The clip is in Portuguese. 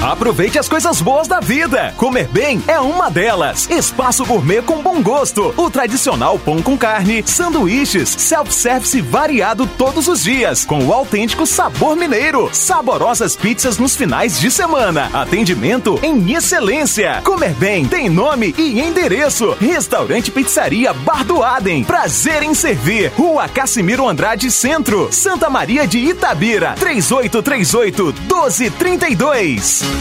Aproveite as coisas boas da vida. Comer bem é uma delas. Espaço Gourmet com bom gosto. O tradicional pão com carne, sanduíches, self-service variado todos os dias, com o autêntico sabor mineiro. Saborosas pizzas nos finais de semana. Atendimento em excelência. Comer bem tem nome e endereço. Restaurante Pizzaria Bar do Adem. Prazer em servir. Rua Cassimiro Andrade Centro, Santa Maria de Itabira. 3838-1232.